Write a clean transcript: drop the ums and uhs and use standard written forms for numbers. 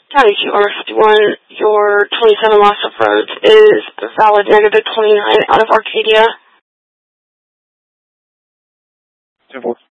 County QR51, your 27 loss of roads is valid negative 29 out of Arcadia. 2-4.